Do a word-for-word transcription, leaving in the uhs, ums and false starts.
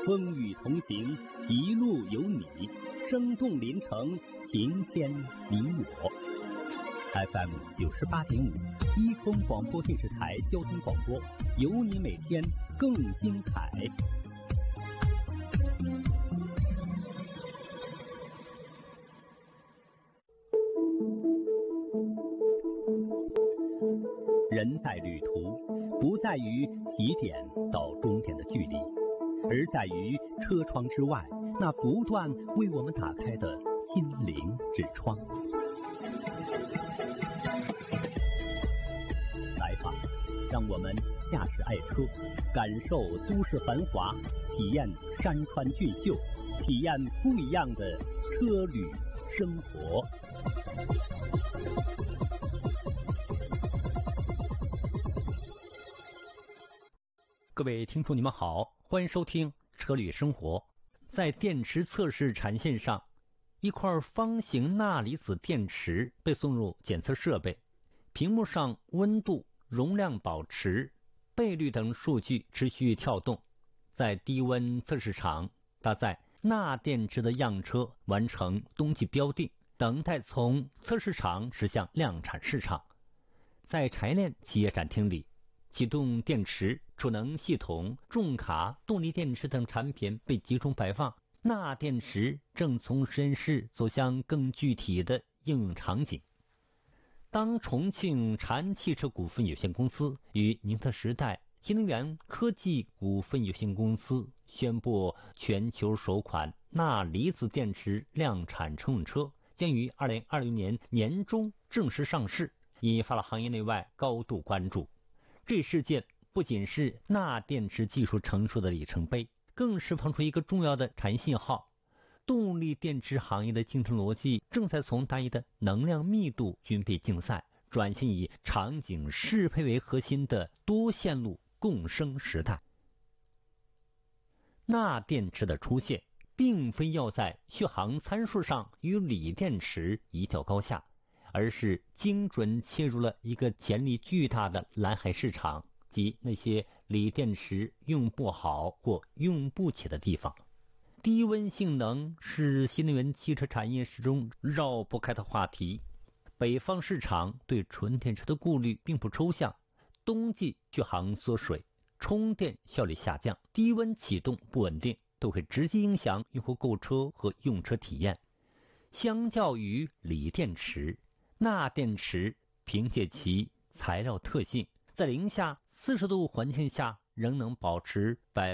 风雨同行，一路有你，生动临城，情牵你我。F M 九十八点五，一空广播电视台交通广播，有你每天更精彩。人在旅途，不在于起点到终点的距离，而在于车窗之外那不断为我们打开的心灵之窗。来吧，让我们驾驶爱车，感受都市繁华，体验山川俊秀，体验不一样的车旅生活。各位听众你们好，欢迎收听车旅生活。在电池测试产线上，一块方形钠离子电池被送入检测设备，屏幕上温度、容量保持、倍率等数据持续跳动。在低温测试场搭载钠电池的样车完成冬季标定，等待从测试场驶向量产市场。在柴炼企业展厅里，启动电池、储能系统、重卡、动力电池等产品被集中摆放，钠电池正从实验室走向更具体的应用场景。当重庆长安汽车股份有限公司与宁特时代新能源科技股份有限公司宣布全球首款钠离子电池量产乘用车将于二零二零年年中正式上市，引发了行业内外高度关注。这事件不仅是钠电池技术成熟的里程碑，更释放出一个重要的产业信号。动力电池行业的竞争逻辑正在从单一的能量密度军备竞赛，转型以场景适配为核心的多线路共生时代。钠电池的出现，并非要在续航参数上与锂电池一较高下，而是精准切入了一个潜力巨大的蓝海市场，即那些锂电池用不好或用不起的地方。低温性能是新能源汽车产业始终绕不开的话题。北方市场对纯电池的顾虑并不抽象，冬季续航缩水，充电效率下降，低温启动不稳定，都会直接影响用户购车和用车体验。相较于锂电池，钠电池凭借其材料特性，在零下四十度环境下仍能保持百